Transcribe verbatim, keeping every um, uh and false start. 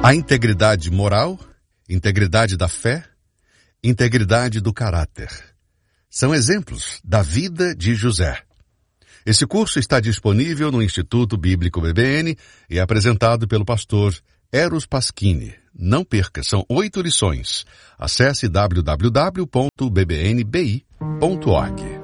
A integridade moral, integridade da fé, integridade do caráter. São exemplos da vida de José. Esse curso está disponível no Instituto Bíblico B B N e é apresentado pelo pastor Eros Pasquini. Não perca, são oito lições. Acesse w w w ponto b b n b i ponto org.